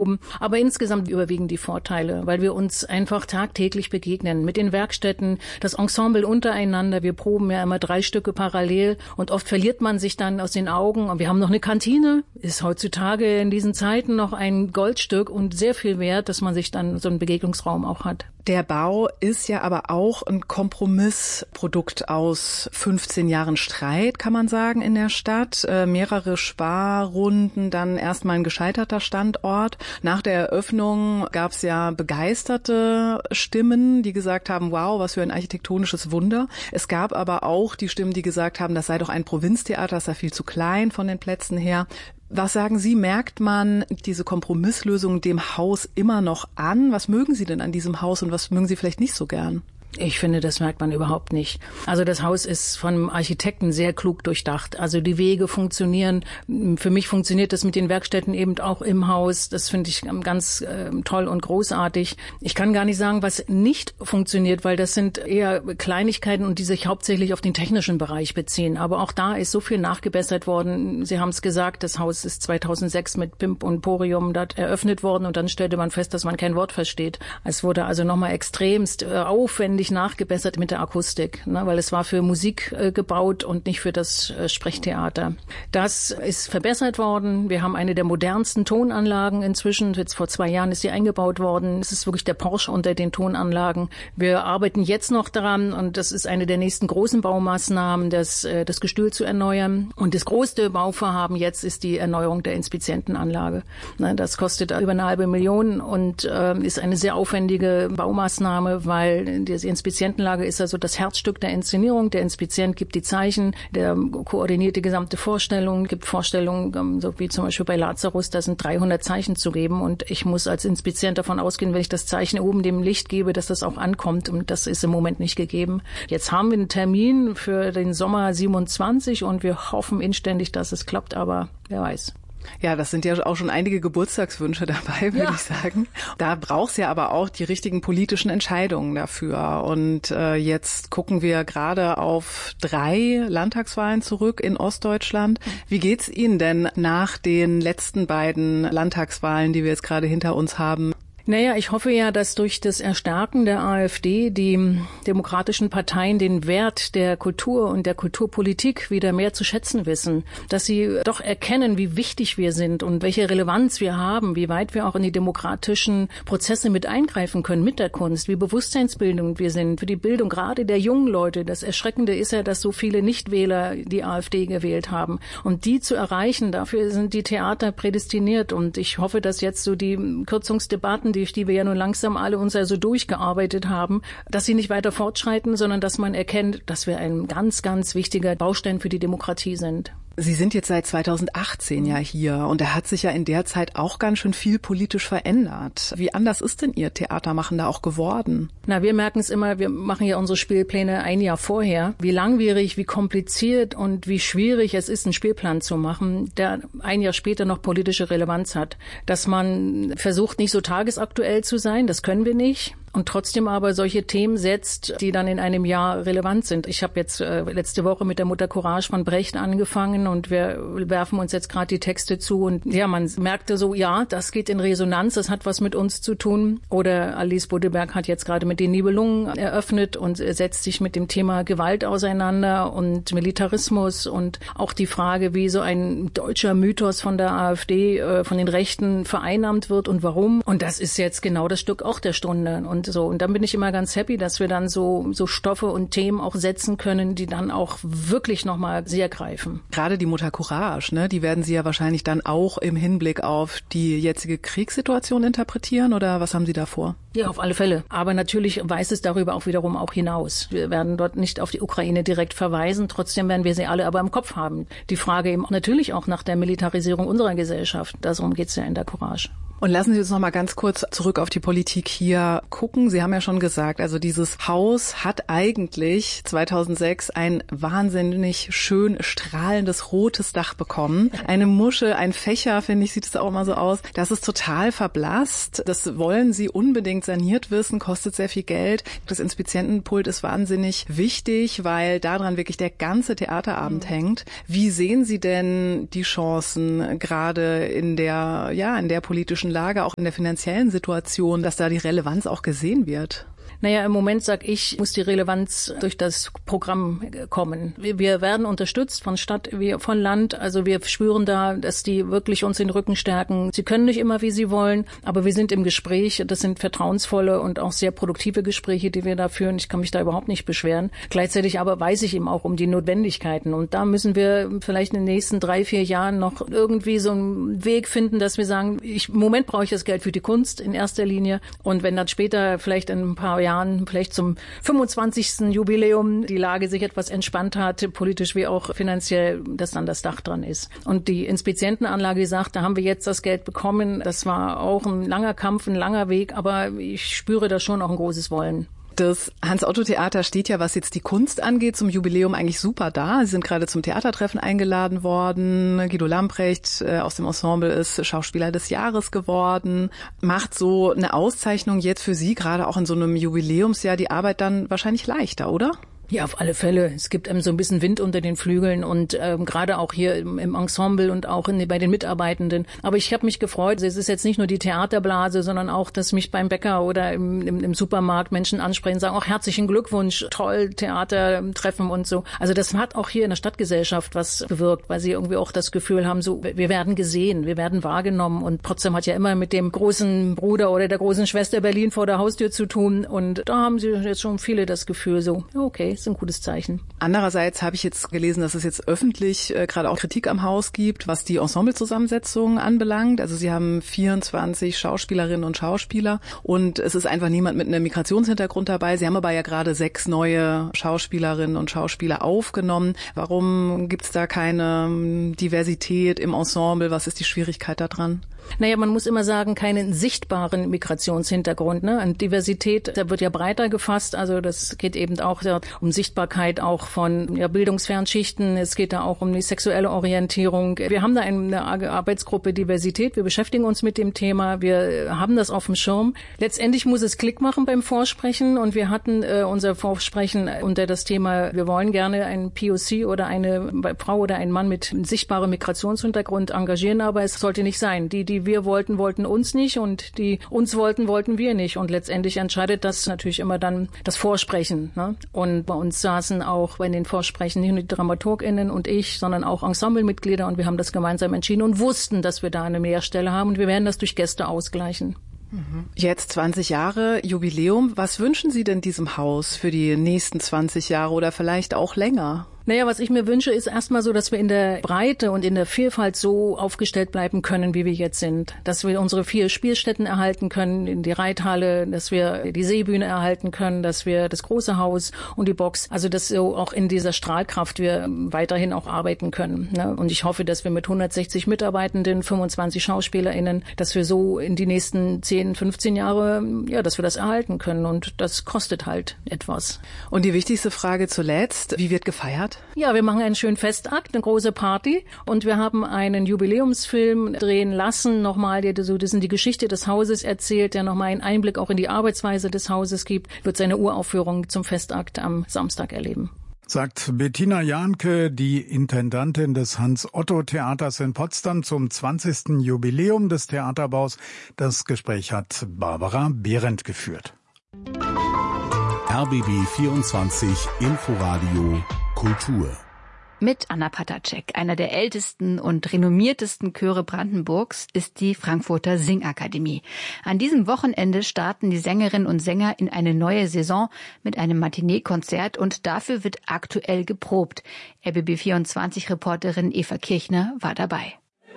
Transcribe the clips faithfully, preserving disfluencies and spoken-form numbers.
Proben. Aber insgesamt überwiegen die Vorteile, weil wir uns einfach tagtäglich begegnen mit den Werkstätten, das Ensemble untereinander. Wir proben ja immer drei Stücke parallel und oft verliert man sich dann aus den Augen. Und wir haben noch eine Kantine, ist heutzutage in diesen Zeiten noch ein Goldstück und sehr viel wert, dass man sich dann so einen Begegnungsraum auch hat. Der Bau ist ja aber auch ein Kompromissprodukt aus fünfzehn Jahren Streit, kann man sagen, in der Stadt. Äh, mehrere Sparrunden, dann erstmal ein gescheiterter Standort. Nach der Eröffnung gab es ja begeisterte Stimmen, die gesagt haben, wow, was für ein architektonisches Wunder. Es gab aber auch die Stimmen, die gesagt haben, das sei doch ein Provinztheater, das sei viel zu klein von den Plätzen her. Was sagen Sie, merkt man diese Kompromisslösung dem Haus immer noch an? Was mögen Sie denn an diesem Haus und was mögen Sie vielleicht nicht so gern? Ich finde, das merkt man überhaupt nicht. Also das Haus ist vom Architekten sehr klug durchdacht. Also die Wege funktionieren. Für mich funktioniert das mit den Werkstätten eben auch im Haus. Das finde ich ganz äh, toll und großartig. Ich kann gar nicht sagen, was nicht funktioniert, weil das sind eher Kleinigkeiten und die sich hauptsächlich auf den technischen Bereich beziehen. Aber auch da ist so viel nachgebessert worden. Sie haben es gesagt, das Haus ist zweitausendsechs mit Pimp und Porium dort eröffnet worden und dann stellte man fest, dass man kein Wort versteht. Es wurde also nochmal extremst äh, aufwendig nachgebessert mit der Akustik, ne, weil es war für Musik äh, gebaut und nicht für das äh, Sprechtheater. Das ist verbessert worden. Wir haben eine der modernsten Tonanlagen inzwischen. Jetzt vor zwei Jahren ist sie eingebaut worden. Es ist wirklich der Porsche unter den Tonanlagen. Wir arbeiten jetzt noch daran und das ist eine der nächsten großen Baumaßnahmen, das, äh, das Gestühl zu erneuern. Und das größte Bauvorhaben jetzt ist die Erneuerung der Inspizientenanlage. Ne, das kostet über eine halbe Million und äh, ist eine sehr aufwendige Baumaßnahme, weil die Inspizientenlage ist also das Herzstück der Inszenierung. Der Inspizient gibt die Zeichen, der koordiniert die gesamte Vorstellung, gibt Vorstellungen, so wie zum Beispiel bei Lazarus, da sind dreihundert Zeichen zu geben und ich muss als Inspizient davon ausgehen, wenn ich das Zeichen oben dem Licht gebe, dass das auch ankommt und das ist im Moment nicht gegeben. Jetzt haben wir einen Termin für den Sommer siebenundzwanzig und wir hoffen inständig, dass es klappt, aber wer weiß. Ja, das sind ja auch schon einige Geburtstagswünsche dabei, würde ja. ich sagen. Da braucht's ja aber auch die richtigen politischen Entscheidungen dafür. Und äh, jetzt gucken wir gerade auf drei Landtagswahlen zurück in Ostdeutschland. Wie geht's Ihnen denn nach den letzten beiden Landtagswahlen, die wir jetzt gerade hinter uns haben? Naja, ich hoffe ja, dass durch das Erstarken der AfD die demokratischen Parteien den Wert der Kultur und der Kulturpolitik wieder mehr zu schätzen wissen, dass sie doch erkennen, wie wichtig wir sind und welche Relevanz wir haben, wie weit wir auch in die demokratischen Prozesse mit eingreifen können mit der Kunst, wie bewusstseinsbildend wir sind für die Bildung gerade der jungen Leute. Das Erschreckende ist ja, dass so viele Nichtwähler die AfD gewählt haben. Und die zu erreichen, dafür sind die Theater prädestiniert. Und ich hoffe, dass jetzt so die Kürzungsdebatten, durch die wir ja nun langsam alle uns also durchgearbeitet haben, dass sie nicht weiter fortschreiten, sondern dass man erkennt, dass wir ein ganz, ganz wichtiger Baustein für die Demokratie sind. Sie sind jetzt seit zweitausendachtzehn ja hier und da hat sich ja in der Zeit auch ganz schön viel politisch verändert. Wie anders ist denn Ihr Theatermachen da auch geworden? Na, wir merken es immer, wir machen ja unsere Spielpläne ein Jahr vorher, wie langwierig, wie kompliziert und wie schwierig es ist, einen Spielplan zu machen, der ein Jahr später noch politische Relevanz hat. Dass man versucht, nicht so tagesaktuell zu sein, das können wir nicht. Und trotzdem aber solche Themen setzt, die dann in einem Jahr relevant sind. Ich habe jetzt äh, letzte Woche mit der Mutter Courage von Brecht angefangen und wir werfen uns jetzt gerade die Texte zu. Und ja, man merkte so, ja, das geht in Resonanz, das hat was mit uns zu tun. Oder Alice Bodeberg hat jetzt gerade mit den Nibelungen eröffnet und setzt sich mit dem Thema Gewalt auseinander und Militarismus und auch die Frage, wie so ein deutscher Mythos von der AfD, äh, von den Rechten vereinnahmt wird und warum. Und das ist jetzt genau das Stück auch der Stunde. Und so. Und dann bin ich immer ganz happy, dass wir dann so, so Stoffe und Themen auch setzen können, die dann auch wirklich nochmal sehr greifen. Gerade die Mutter Courage, ne, die werden Sie ja wahrscheinlich dann auch im Hinblick auf die jetzige Kriegssituation interpretieren oder was haben Sie da vor? Ja, auf alle Fälle. Aber natürlich weist es darüber auch wiederum auch hinaus. Wir werden dort nicht auf die Ukraine direkt verweisen. Trotzdem werden wir sie alle aber im Kopf haben. Die Frage eben natürlich auch nach der Militarisierung unserer Gesellschaft. Darum geht es ja in der Courage. Und lassen Sie uns noch mal ganz kurz zurück auf die Politik hier gucken. Sie haben ja schon gesagt, also dieses Haus hat eigentlich zweitausendsechs ein wahnsinnig schön strahlendes rotes Dach bekommen. Eine Muschel, ein Fächer, finde ich, sieht es auch mal so aus. Das ist total verblasst. Das wollen Sie unbedingt saniert wissen, kostet sehr viel Geld. Das Inspizientenpult ist wahnsinnig wichtig, weil daran wirklich der ganze Theaterabend mhm. hängt. Wie sehen Sie denn die Chancen gerade in der, ja, in der politischen politischen Lage, auch in der finanziellen Situation, dass da die Relevanz auch gesehen wird? Naja, im Moment sag ich, muss die Relevanz durch das Programm kommen. Wir werden unterstützt von Stadt wie von Land. Also wir spüren da, dass die wirklich uns den Rücken stärken. Sie können nicht immer, wie sie wollen, aber wir sind im Gespräch. Das sind vertrauensvolle und auch sehr produktive Gespräche, die wir da führen. Ich kann mich da überhaupt nicht beschweren. Gleichzeitig aber weiß ich eben auch um die Notwendigkeiten. Und da müssen wir vielleicht in den nächsten drei, vier Jahren noch irgendwie so einen Weg finden, dass wir sagen, ich, im Moment brauche ich das Geld für die Kunst in erster Linie. Und wenn dann später vielleicht in ein paar Jahren, vielleicht zum fünfundzwanzigsten Jubiläum, die Lage sich etwas entspannt hat, politisch wie auch finanziell, dass dann das Dach dran ist. Und die Inspizientenanlage, die sagt, da haben wir jetzt das Geld bekommen. Das war auch ein langer Kampf, ein langer Weg, aber ich spüre da schon auch ein großes Wollen. Das Hans-Otto-Theater steht ja, was jetzt die Kunst angeht, zum Jubiläum eigentlich super da. Sie sind gerade zum Theatertreffen eingeladen worden. Guido Lamprecht äh, aus dem Ensemble ist Schauspieler des Jahres geworden. Macht so eine Auszeichnung jetzt für Sie, gerade auch in so einem Jubiläumsjahr, die Arbeit dann wahrscheinlich leichter, oder? Ja, auf alle Fälle. Es gibt einem so ein bisschen Wind unter den Flügeln und ähm, gerade auch hier im, im Ensemble und auch in, bei den Mitarbeitenden. Aber ich habe mich gefreut. Es ist jetzt nicht nur die Theaterblase, sondern auch, dass mich beim Bäcker oder im, im, im Supermarkt Menschen ansprechen, sagen auch herzlichen Glückwunsch, toll, Theatertreffen und so. Also das hat auch hier in der Stadtgesellschaft was bewirkt, weil sie irgendwie auch das Gefühl haben, so wir werden gesehen, wir werden wahrgenommen. Und Potsdam hat ja immer mit dem großen Bruder oder der großen Schwester Berlin vor der Haustür zu tun. Und da haben sie jetzt schon viele das Gefühl, so okay, ist ein gutes Zeichen. Andererseits habe ich jetzt gelesen, dass es jetzt öffentlich äh, gerade auch Kritik am Haus gibt, was die Ensemblezusammensetzung anbelangt. Also Sie haben vierundzwanzig Schauspielerinnen und Schauspieler und es ist einfach niemand mit einem Migrationshintergrund dabei. Sie haben aber ja gerade sechs neue Schauspielerinnen und Schauspieler aufgenommen. Warum gibt es da keine Diversität im Ensemble? Was ist die Schwierigkeit daran? Naja, man muss immer sagen, keinen sichtbaren Migrationshintergrund. Ne? An Diversität, da wird ja breiter gefasst. Also das geht eben auch ja, um Sichtbarkeit auch von ja, bildungsfernen Schichten. Es geht da auch um die sexuelle Orientierung. Wir haben da eine Arbeitsgruppe Diversität. Wir beschäftigen uns mit dem Thema. Wir haben das auf dem Schirm. Letztendlich muss es Klick machen beim Vorsprechen. Und wir hatten äh, unser Vorsprechen unter das Thema, wir wollen gerne einen P O C oder eine Frau oder einen Mann mit sichtbarem Migrationshintergrund engagieren. Aber es sollte nicht sein. Die, die Die wir wollten, wollten uns nicht und die uns wollten, wollten wir nicht. Und letztendlich entscheidet das natürlich immer dann das Vorsprechen. Ne? Und bei uns saßen auch bei den Vorsprechen nicht nur die DramaturgInnen und ich, sondern auch Ensemblemitglieder und wir haben das gemeinsam entschieden und wussten, dass wir da eine Mehrstelle haben und wir werden das durch Gäste ausgleichen. Jetzt zwanzig Jahre Jubiläum. Was wünschen Sie denn diesem Haus für die nächsten zwanzig Jahre oder vielleicht auch länger? Naja, was ich mir wünsche, ist erstmal so, dass wir in der Breite und in der Vielfalt so aufgestellt bleiben können, wie wir jetzt sind. Dass wir unsere vier Spielstätten erhalten können, in die Reithalle, dass wir die Seebühne erhalten können, dass wir das große Haus und die Box, also dass so auch in dieser Strahlkraft wir weiterhin auch arbeiten können. Ne? Und ich hoffe, dass wir mit hundertsechzig Mitarbeitenden, fünfundzwanzig SchauspielerInnen, dass wir so in die nächsten zehn, fünfzehn Jahre, ja, dass wir das erhalten können. Und das kostet halt etwas. Und die wichtigste Frage zuletzt, wie wird gefeiert? Ja, wir machen einen schönen Festakt, eine große Party und wir haben einen Jubiläumsfilm drehen lassen, nochmal, der so das die Geschichte des Hauses erzählt, der nochmal einen Einblick auch in die Arbeitsweise des Hauses gibt, wird seine Uraufführung zum Festakt am Samstag erleben. Sagt Bettina Jahnke, die Intendantin des Hans-Otto-Theaters in Potsdam zum zwanzigsten Jubiläum des Theaterbaus. Das Gespräch hat Barbara Behrendt geführt. R B B vierundzwanzig Inforadio Kultur. Mit Anna Patacek, einer der ältesten und renommiertesten Chöre Brandenburgs, ist die Frankfurter Singakademie. An diesem Wochenende starten die Sängerinnen und Sänger in eine neue Saison mit einem Matinee-Konzert und dafür wird aktuell geprobt. R B B vierundzwanzig-Reporterin Eva Kirchner war dabei.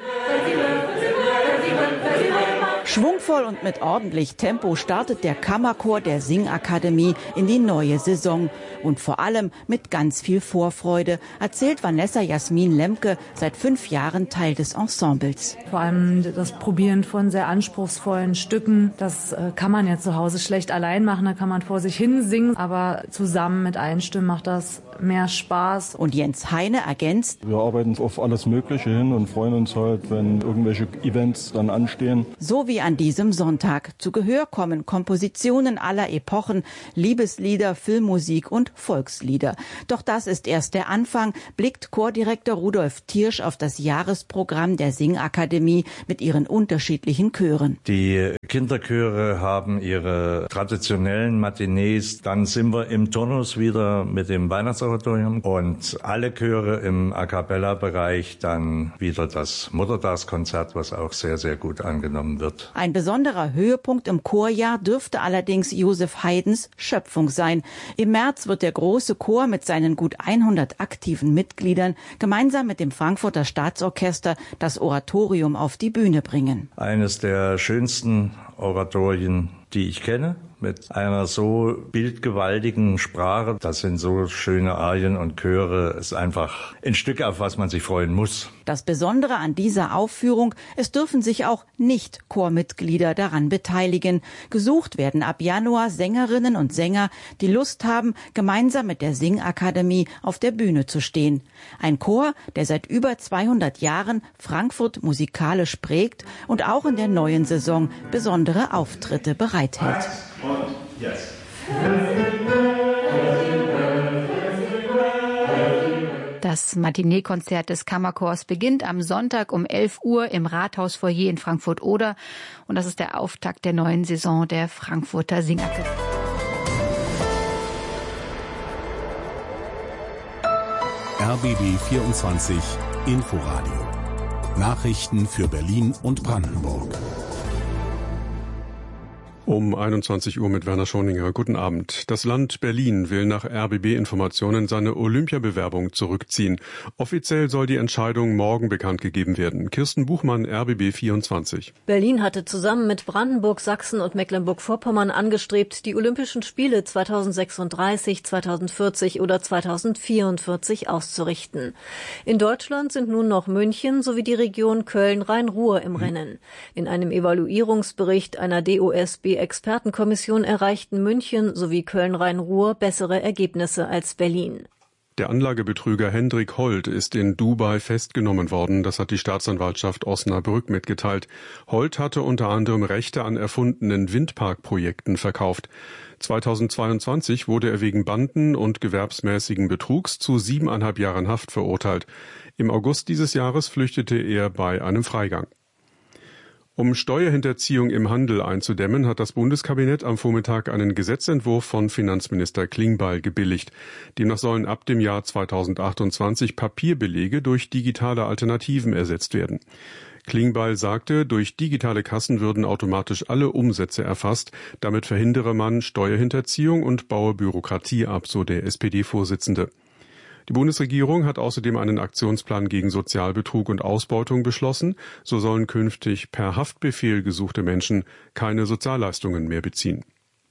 Schwungvoll und mit ordentlich Tempo startet der Kammerchor der Singakademie in die neue Saison. Und vor allem mit ganz viel Vorfreude, erzählt Vanessa Jasmin Lemke, seit fünf Jahren Teil des Ensembles. Vor allem das Probieren von sehr anspruchsvollen Stücken, das kann man ja zu Hause schlecht allein machen, da kann man vor sich hin singen. Aber zusammen mit Einstimmen macht das mehr Spaß. Und Jens Heine ergänzt: Wir arbeiten auf alles Mögliche hin und freuen uns halt, wenn irgendwelche Events dann anstehen. So wie an diesem Sonntag. Zu Gehör kommen Kompositionen aller Epochen, Liebeslieder, Filmmusik und Volkslieder. Doch das ist erst der Anfang, blickt Chordirektor Rudolf Thiersch auf das Jahresprogramm der Singakademie mit ihren unterschiedlichen Chören. Die Kinderchöre haben ihre traditionellen Matinees. Dann sind wir im Turnus wieder mit dem Weihnachtsoratorium und alle Chöre im A Cappella Bereich dann wieder das Muttertagskonzert, was auch sehr, sehr gut angenommen wird. Ein besonderer Höhepunkt im Chorjahr dürfte allerdings Josef Haydns Schöpfung sein. Im März wird der große Chor mit seinen gut hundert aktiven Mitgliedern gemeinsam mit dem Frankfurter Staatsorchester das Oratorium auf die Bühne bringen. Eines der schönsten Oratorien, die ich kenne, mit einer so bildgewaltigen Sprache. Das sind so schöne Arien und Chöre. Es ist einfach ein Stück, auf was man sich freuen muss. Das Besondere an dieser Aufführung, es dürfen sich auch Nicht-Chormitglieder daran beteiligen. Gesucht werden ab Januar Sängerinnen und Sänger, die Lust haben, gemeinsam mit der Singakademie auf der Bühne zu stehen. Ein Chor, der seit über zweihundert Jahren Frankfurt musikalisch prägt und auch in der neuen Saison besondere Auftritte bereithält. Und jetzt. Das Matinee-Konzert des Kammerchors beginnt am Sonntag um elf Uhr im Rathausfoyer in Frankfurt-Oder. Und das ist der Auftakt der neuen Saison der Frankfurter Singakademie. R B B vierundzwanzig Inforadio. Nachrichten für Berlin und Brandenburg. Um einundzwanzig Uhr mit Werner Schoninger. Guten Abend. Das Land Berlin will nach R B B-Informationen seine Olympiabewerbung zurückziehen. Offiziell soll die Entscheidung morgen bekannt gegeben werden. Kirsten Buchmann, R B B vierundzwanzig. Berlin hatte zusammen mit Brandenburg, Sachsen und Mecklenburg-Vorpommern angestrebt, die Olympischen Spiele zweitausendsechsunddreißig, zweitausendvierzig oder zweitausendvierundvierzig auszurichten. In Deutschland sind nun noch München sowie die Region Köln-Rhein-Ruhr im Rennen. In einem Evaluierungsbericht einer D O S B Expertenkommission erreichten München sowie Köln-Rhein-Ruhr bessere Ergebnisse als Berlin. Der Anlagebetrüger Hendrik Holt ist in Dubai festgenommen worden. Das hat die Staatsanwaltschaft Osnabrück mitgeteilt. Holt hatte unter anderem Rechte an erfundenen Windparkprojekten verkauft. zweitausendzweiundzwanzig wurde er wegen Banden- und gewerbsmäßigen Betrugs zu siebeneinhalb Jahren Haft verurteilt. Im August dieses Jahres flüchtete er bei einem Freigang. Um Steuerhinterziehung im Handel einzudämmen, hat das Bundeskabinett am Vormittag einen Gesetzentwurf von Finanzminister Klingbeil gebilligt. Demnach sollen ab dem Jahr zweitausendachtundzwanzig Papierbelege durch digitale Alternativen ersetzt werden. Klingbeil sagte, durch digitale Kassen würden automatisch alle Umsätze erfasst. Damit verhindere man Steuerhinterziehung und baue Bürokratie ab, so der S P D-Vorsitzende. Die Bundesregierung hat außerdem einen Aktionsplan gegen Sozialbetrug und Ausbeutung beschlossen. So sollen künftig per Haftbefehl gesuchte Menschen keine Sozialleistungen mehr beziehen.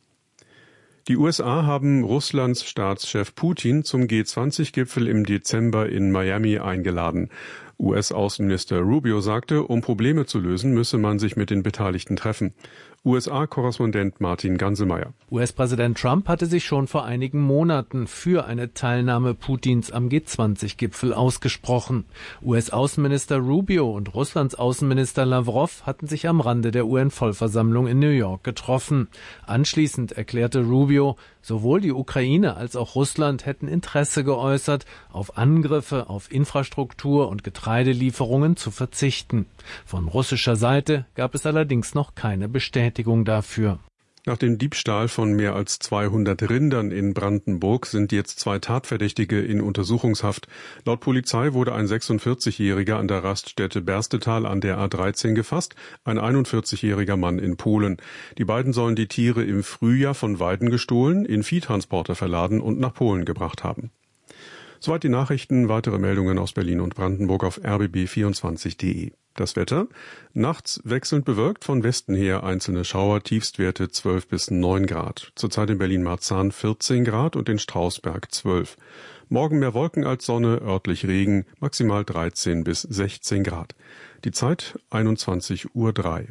Die U S A haben Russlands Staatschef Putin zum G zwanzig Gipfel im Dezember in Miami eingeladen. U S-Außenminister Rubio sagte, um Probleme zu lösen, müsse man sich mit den Beteiligten treffen. U S A-Korrespondent Martin Ganselmeier. U S-Präsident Trump hatte sich schon vor einigen Monaten für eine Teilnahme Putins am G zwanzig Gipfel ausgesprochen. U S-Außenminister Rubio und Russlands Außenminister Lavrov hatten sich am Rande der U N-Vollversammlung in New York getroffen. Anschließend erklärte Rubio, sowohl die Ukraine als auch Russland hätten Interesse geäußert, auf Angriffe auf Infrastruktur und Getreidelieferungen zu verzichten. Von russischer Seite gab es allerdings noch keine Bestätigung dafür. Nach dem Diebstahl von mehr als zweihundert Rindern in Brandenburg sind jetzt zwei Tatverdächtige in Untersuchungshaft. Laut Polizei wurde ein sechsundvierzigjähriger an der Raststätte Berstetal an der A dreizehn gefasst, ein einundvierzigjähriger Mann in Polen. Die beiden sollen die Tiere im Frühjahr von Weiden gestohlen, in Viehtransporter verladen und nach Polen gebracht haben. Soweit die Nachrichten, weitere Meldungen aus Berlin und Brandenburg auf r b b vierundzwanzig punkt d e. Das Wetter: Nachts wechselnd bewölkt, von Westen her einzelne Schauer, Tiefstwerte zwölf bis neun Grad. Zurzeit in Berlin-Marzahn vierzehn Grad und in Strausberg zwölf. Morgen mehr Wolken als Sonne, örtlich Regen, maximal dreizehn bis sechzehn Grad. Die Zeit einundzwanzig Uhr drei.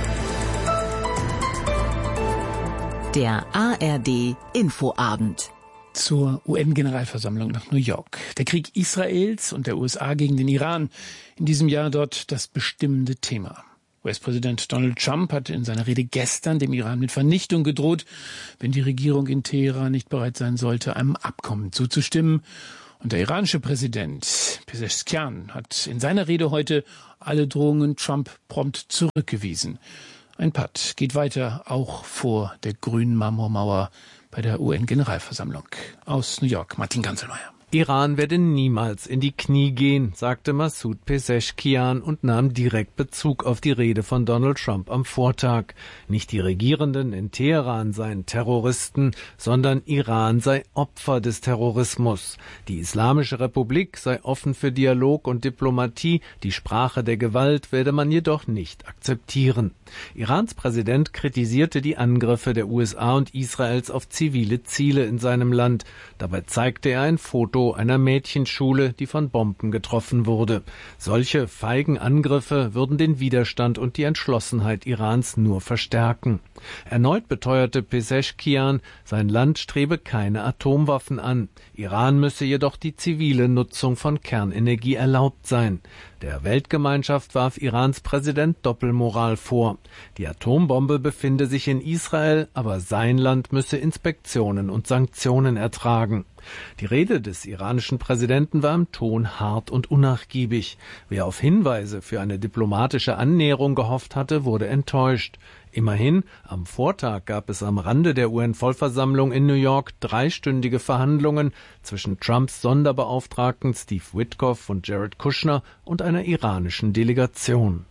Der A R D Infoabend. Zur U N-Generalversammlung nach New York. Der Krieg Israels und der U S A gegen den Iran. In diesem Jahr dort das bestimmende Thema. U S-Präsident Donald Trump hat in seiner Rede gestern dem Iran mit Vernichtung gedroht, wenn die Regierung in Teheran nicht bereit sein sollte, einem Abkommen zuzustimmen. Und der iranische Präsident Pezeshkian hat in seiner Rede heute alle Drohungen Trump prompt zurückgewiesen. Ein Patt geht weiter, auch vor der grünen Marmormauer bei der U N-Generalversammlung. Aus New York, Martin Ganselmeier. Iran werde niemals in die Knie gehen, sagte Masoud Pezeshkian und nahm direkt Bezug auf die Rede von Donald Trump am Vortag. Nicht die Regierenden in Teheran seien Terroristen, sondern Iran sei Opfer des Terrorismus. Die Islamische Republik sei offen für Dialog und Diplomatie, die Sprache der Gewalt werde man jedoch nicht akzeptieren. Irans Präsident kritisierte die Angriffe der U S A und Israels auf zivile Ziele in seinem Land. Dabei zeigte er ein Foto einer Mädchenschule, die von Bomben getroffen wurde. Solche feigen Angriffe würden den Widerstand und die Entschlossenheit Irans nur verstärken. Erneut beteuerte Pezeshkian, sein Land strebe keine Atomwaffen an. Iran müsse jedoch die zivile Nutzung von Kernenergie erlaubt sein. Der Weltgemeinschaft warf Irans Präsident Doppelmoral vor. Die Atombombe befinde sich in Israel, aber sein Land müsse Inspektionen und Sanktionen ertragen. Die Rede des iranischen Präsidenten war im Ton hart und unnachgiebig. Wer auf Hinweise für eine diplomatische Annäherung gehofft hatte, wurde enttäuscht. Immerhin, am Vortag gab es am Rande der U N-Vollversammlung in New York dreistündige Verhandlungen zwischen Trumps Sonderbeauftragten Steve Witkoff und Jared Kushner und einer iranischen Delegation.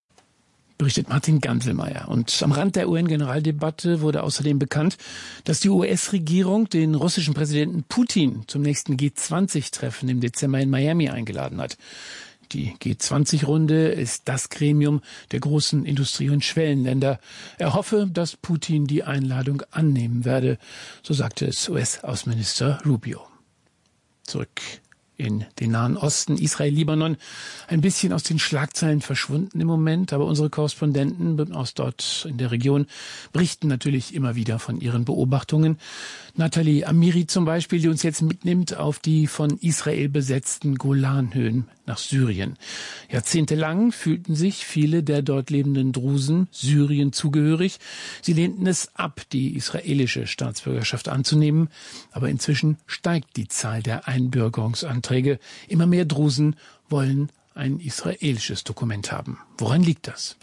Berichtet Martin Ganselmeier. Und am Rand der U N-Generaldebatte wurde außerdem bekannt, dass die U S-Regierung den russischen Präsidenten Putin zum nächsten G zwanzig Treffen im Dezember in Miami eingeladen hat. Die G zwanzig Runde ist das Gremium der großen Industrie- und Schwellenländer. Er hoffe, dass Putin die Einladung annehmen werde, so sagte es U S-Außenminister Rubio. Zurück in den Nahen Osten, Israel, Libanon, ein bisschen aus den Schlagzeilen verschwunden im Moment, aber unsere Korrespondenten aus dort in der Region berichten natürlich immer wieder von ihren Beobachtungen. Nathalie Amiri zum Beispiel, die uns jetzt mitnimmt auf die von Israel besetzten Golanhöhen nach Syrien. Jahrzehntelang fühlten sich viele der dort lebenden Drusen Syrien zugehörig. Sie lehnten es ab, die israelische Staatsbürgerschaft anzunehmen. Aber inzwischen steigt die Zahl der Einbürgerungsanträge. Immer mehr Drusen wollen ein israelisches Dokument haben. Woran liegt das?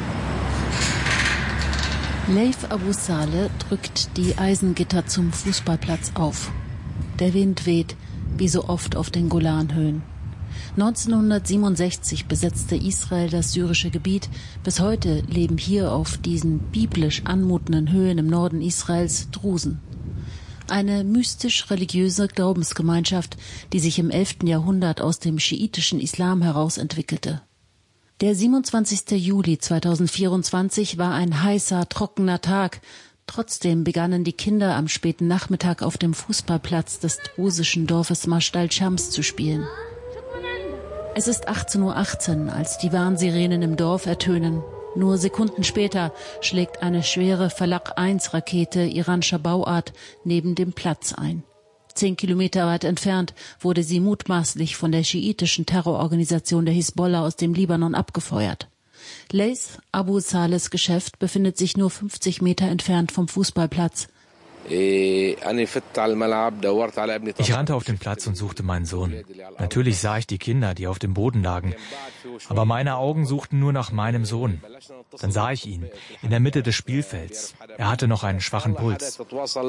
Leif Abu Saleh drückt die Eisengitter zum Fußballplatz auf. Der Wind weht, wie so oft auf den Golanhöhen. neunzehnhundertsiebenundsechzig besetzte Israel das syrische Gebiet. Bis heute leben hier auf diesen biblisch anmutenden Höhen im Norden Israels Drusen. Eine mystisch-religiöse Glaubensgemeinschaft, die sich im elften Jahrhundert aus dem schiitischen Islam heraus entwickelte. Der siebenundzwanzigster Juli zweitausendvierundzwanzig war ein heißer, trockener Tag. Trotzdem begannen die Kinder am späten Nachmittag auf dem Fußballplatz des drusischen Dorfes Majdal Shams zu spielen. Es ist achtzehn Uhr achtzehn, als die Warnsirenen im Dorf ertönen. Nur Sekunden später schlägt eine schwere Falak eins Rakete iranischer Bauart neben dem Platz ein. Zehn Kilometer weit entfernt wurde sie mutmaßlich von der schiitischen Terrororganisation der Hisbollah aus dem Libanon abgefeuert. Leif Abu Salehs Geschäft befindet sich nur fünfzig Meter entfernt vom Fußballplatz. Ich rannte auf den Platz und suchte meinen Sohn. Natürlich sah ich die Kinder, die auf dem Boden lagen. Aber meine Augen suchten nur nach meinem Sohn. Dann sah ich ihn, in der Mitte des Spielfelds. Er hatte noch einen schwachen Puls.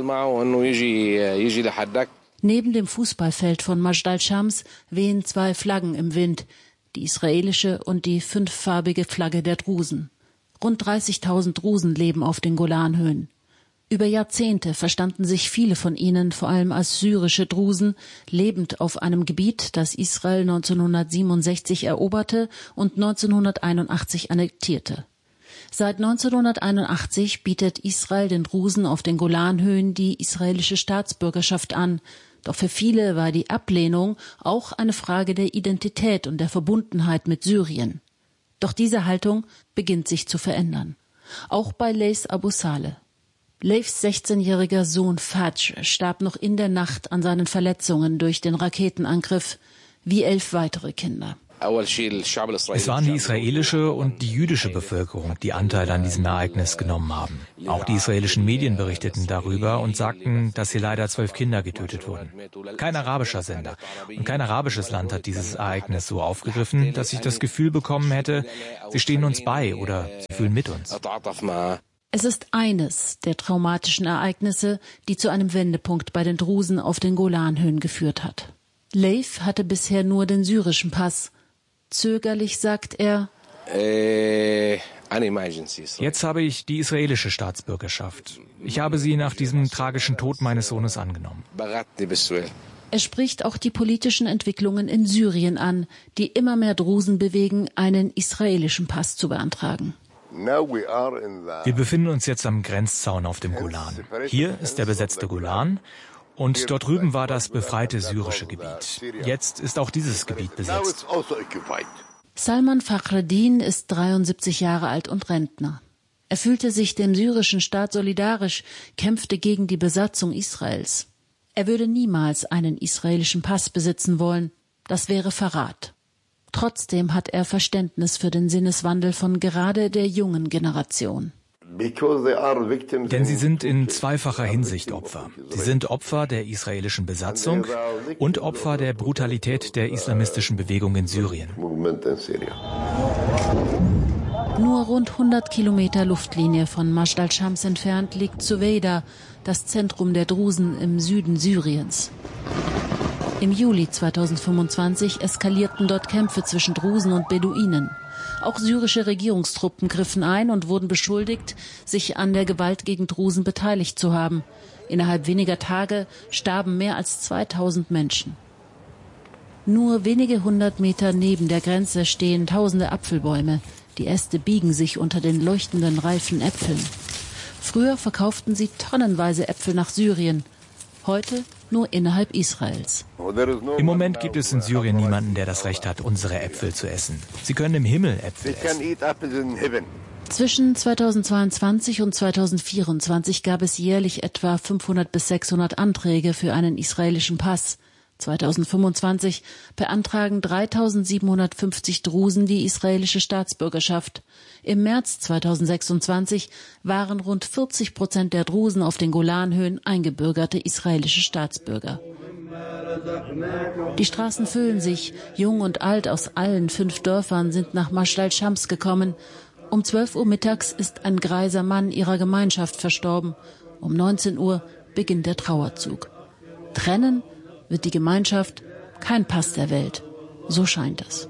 Neben dem Fußballfeld von Majdal Shams wehen zwei Flaggen im Wind, die israelische und die fünffarbige Flagge der Drusen. Rund dreißigtausend Drusen leben auf den Golanhöhen. Über Jahrzehnte verstanden sich viele von ihnen vor allem als syrische Drusen, lebend auf einem Gebiet, das Israel neunzehnhundertsiebenundsechzig eroberte und neunzehnhunderteinundachtzig annektierte. Seit neunzehnhunderteinundachtzig bietet Israel den Drusen auf den Golanhöhen die israelische Staatsbürgerschaft an. Doch für viele war die Ablehnung auch eine Frage der Identität und der Verbundenheit mit Syrien. Doch diese Haltung beginnt sich zu verändern. Auch bei Leif Abu Saleh. Leifs sechzehnjähriger Sohn Fadj starb noch in der Nacht an seinen Verletzungen durch den Raketenangriff, wie elf weitere Kinder. Es waren die israelische und die jüdische Bevölkerung, die Anteil an diesem Ereignis genommen haben. Auch die israelischen Medien berichteten darüber und sagten, dass hier leider zwölf Kinder getötet wurden. Kein arabischer Sender und kein arabisches Land hat dieses Ereignis so aufgegriffen, dass ich das Gefühl bekommen hätte, sie stehen uns bei oder sie fühlen mit uns. Es ist eines der traumatischen Ereignisse, die zu einem Wendepunkt bei den Drusen auf den Golanhöhen geführt hat. Leif hatte bisher nur den syrischen Pass. Zögerlich sagt er, jetzt habe ich die israelische Staatsbürgerschaft. Ich habe sie nach diesem tragischen Tod meines Sohnes angenommen. Er spricht auch die politischen Entwicklungen in Syrien an, die immer mehr Drusen bewegen, einen israelischen Pass zu beantragen. Wir befinden uns jetzt am Grenzzaun auf dem Golan. Hier ist der besetzte Golan. Und dort drüben war das befreite syrische Gebiet. Jetzt ist auch dieses Gebiet besetzt. Salman Fakhreddin ist dreiundsiebzig Jahre alt und Rentner. Er fühlte sich dem syrischen Staat solidarisch, kämpfte gegen die Besatzung Israels. Er würde niemals einen israelischen Pass besitzen wollen. Das wäre Verrat. Trotzdem hat er Verständnis für den Sinneswandel von gerade der jungen Generation. Denn sie sind in zweifacher Hinsicht Opfer. Sie sind Opfer der israelischen Besatzung und Opfer der Brutalität der islamistischen Bewegung in Syrien. Nur rund hundert Kilometer Luftlinie von Majd al-Shams entfernt liegt Suweida, das Zentrum der Drusen im Süden Syriens. Im Juli zweitausendfünfundzwanzig eskalierten dort Kämpfe zwischen Drusen und Beduinen. Auch syrische Regierungstruppen griffen ein und wurden beschuldigt, sich an der Gewalt gegen Drusen beteiligt zu haben. Innerhalb weniger Tage starben mehr als zweitausend Menschen. Nur wenige hundert Meter neben der Grenze stehen tausende Apfelbäume. Die Äste biegen sich unter den leuchtenden, reifen Äpfeln. Früher verkauften sie tonnenweise Äpfel nach Syrien. Heute nur innerhalb Israels. Im Moment gibt es in Syrien niemanden, der das Recht hat, unsere Äpfel zu essen. Sie können im Himmel Äpfel essen. Zwischen zweitausendzweiundzwanzig und zweitausendvierundzwanzig gab es jährlich etwa fünfhundert bis sechshundert Anträge für einen israelischen Pass. zweitausendfünfundzwanzig beantragen dreitausendsiebenhundertfünfzig Drusen die israelische Staatsbürgerschaft. Im März zweitausendsechsundzwanzig waren rund vierzig Prozent der Drusen auf den Golanhöhen eingebürgerte israelische Staatsbürger. Die Straßen füllen sich. Jung und alt aus allen fünf Dörfern sind nach Majd al-Shams gekommen. Um zwölf Uhr mittags ist ein greiser Mann ihrer Gemeinschaft verstorben. Um neunzehn Uhr beginnt der Trauerzug. Trennen wird die Gemeinschaft kein Pass der Welt. So scheint es.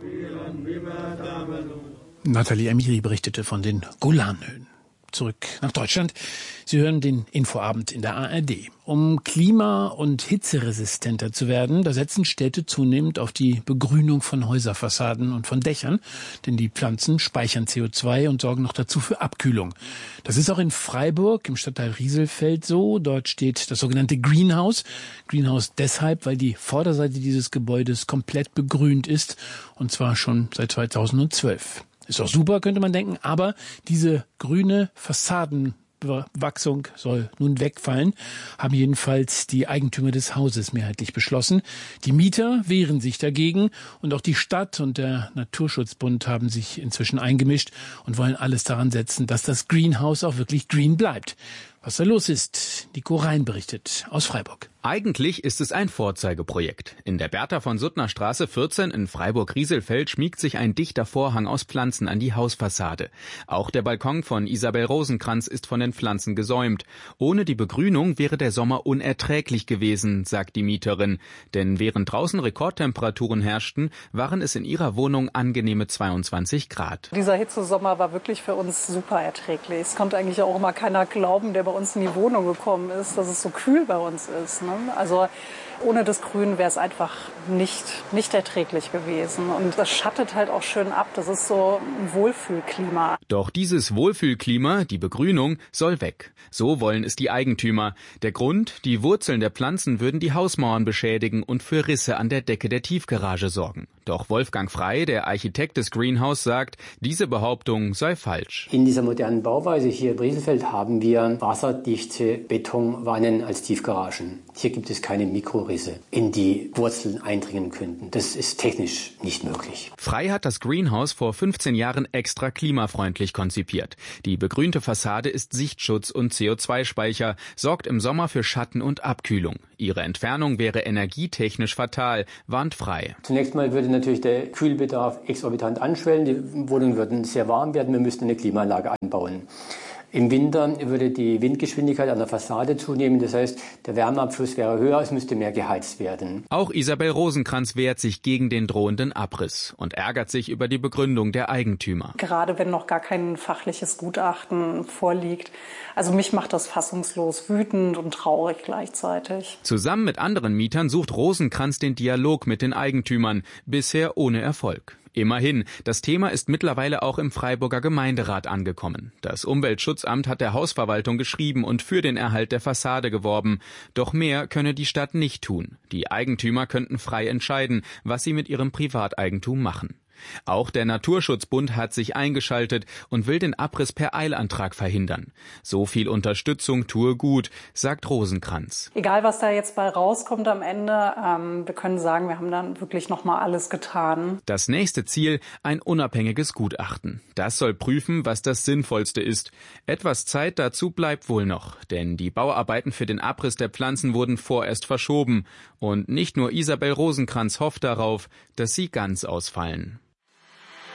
Nathalie Amiri berichtete von den Golanhöhen. Zurück nach Deutschland. Sie hören den Infoabend in der A R D. Um klima- und hitzeresistenter zu werden, da setzen Städte zunehmend auf die Begrünung von Häuserfassaden und von Dächern, denn die Pflanzen speichern C O zwei und sorgen noch dazu für Abkühlung. Das ist auch in Freiburg im Stadtteil Rieselfeld so. Dort steht das sogenannte Greenhouse. Greenhouse deshalb, weil die Vorderseite dieses Gebäudes komplett begrünt ist, und zwar schon seit zweitausendzwölf. Ist auch super, könnte man denken, aber diese grüne Fassadenbewachsung soll nun wegfallen, haben jedenfalls die Eigentümer des Hauses mehrheitlich beschlossen. Die Mieter wehren sich dagegen und auch die Stadt und der Naturschutzbund haben sich inzwischen eingemischt und wollen alles daran setzen, dass das Greenhouse auch wirklich green bleibt. Was da los ist, Nico Rhein berichtet aus Freiburg. Eigentlich ist es ein Vorzeigeprojekt. In der Bertha von Suttner Straße vierzehn in Freiburg-Rieselfeld schmiegt sich ein dichter Vorhang aus Pflanzen an die Hausfassade. Auch der Balkon von Isabel Rosenkranz ist von den Pflanzen gesäumt. Ohne die Begrünung wäre der Sommer unerträglich gewesen, sagt die Mieterin. Denn während draußen Rekordtemperaturen herrschten, waren es in ihrer Wohnung angenehme zweiundzwanzig Grad. Dieser Hitzesommer war wirklich für uns super erträglich. Es konnte eigentlich auch immer keiner glauben, der bei uns in die Wohnung gekommen ist, dass es so kühl bei uns ist. Ne? Also Ohne das Grün wäre es einfach nicht, nicht erträglich gewesen. Und das schattet halt auch schön ab. Das ist so ein Wohlfühlklima. Doch dieses Wohlfühlklima, die Begrünung, soll weg. So wollen es die Eigentümer. Der Grund, die Wurzeln der Pflanzen würden die Hausmauern beschädigen und für Risse an der Decke der Tiefgarage sorgen. Doch Wolfgang Frey, der Architekt des Greenhouse, sagt, diese Behauptung sei falsch. In dieser modernen Bauweise hier in Brieselfeld haben wir wasserdichte Betonwannen als Tiefgaragen. Hier gibt es keine Mikrorisse, in die Wurzeln eindringen könnten. Das ist technisch nicht möglich. Frey hat das Greenhouse vor fünfzehn Jahren extra klimafreundlich konzipiert. Die begrünte Fassade ist Sichtschutz und C O zwei Speicher, sorgt im Sommer für Schatten und Abkühlung. Ihre Entfernung wäre energietechnisch fatal, warnt Frey. Zunächst mal würde natürlich der Kühlbedarf exorbitant anschwellen. Die Wohnungen würden sehr warm werden. Wir müssten eine Klimaanlage einbauen. Im Winter würde die Windgeschwindigkeit an der Fassade zunehmen. Das heißt, der Wärmeabfluss wäre höher, es müsste mehr geheizt werden. Auch Isabel Rosenkranz wehrt sich gegen den drohenden Abriss und ärgert sich über die Begründung der Eigentümer. Gerade wenn noch gar kein fachliches Gutachten vorliegt. Also mich macht das fassungslos, wütend und traurig gleichzeitig. Zusammen mit anderen Mietern sucht Rosenkranz den Dialog mit den Eigentümern, bisher ohne Erfolg. Immerhin, das Thema ist mittlerweile auch im Freiburger Gemeinderat angekommen. Das Umweltschutzamt hat der Hausverwaltung geschrieben und für den Erhalt der Fassade geworben. Doch mehr könne die Stadt nicht tun. Die Eigentümer könnten frei entscheiden, was sie mit ihrem Privateigentum machen. Auch der Naturschutzbund hat sich eingeschaltet und will den Abriss per Eilantrag verhindern. So viel Unterstützung tue gut, sagt Rosenkranz. Egal, was da jetzt bei rauskommt am Ende, ähm, wir können sagen, wir haben dann wirklich nochmal alles getan. Das nächste Ziel, ein unabhängiges Gutachten. Das soll prüfen, was das Sinnvollste ist. Etwas Zeit dazu bleibt wohl noch, denn die Bauarbeiten für den Abriss der Pflanzen wurden vorerst verschoben. Und nicht nur Isabel Rosenkranz hofft darauf, dass sie ganz ausfallen.